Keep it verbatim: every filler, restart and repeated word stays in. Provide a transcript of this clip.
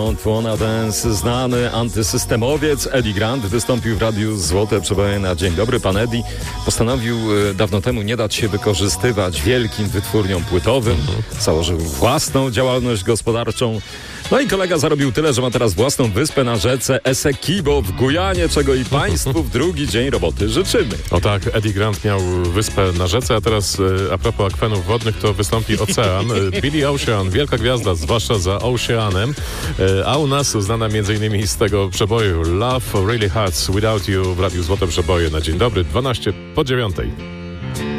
Wanna Dance, znany antysystemowiec Eddie Grant wystąpił w Radiu Złote Przeboje na Dzień Dobry. Pan Eddie postanowił dawno temu nie dać się wykorzystywać wielkim wytwórniom płytowym. Założył własną działalność gospodarczą. No i kolega zarobił tyle, że ma teraz własną wyspę na rzece Essequibo w Gujanie, czego i państwu w drugi dzień roboty życzymy. O tak, Eddie Grant miał wyspę na rzece, a teraz a propos akwenów wodnych, to wystąpi Ocean. Billy Ocean, wielka gwiazda, zwłaszcza za Oceanem, a u nas znana m.in. z tego przeboju Love Really Hurts Without You w Radiu Złote Przeboje na Dzień Dobry, dwanaście po dziewiątej.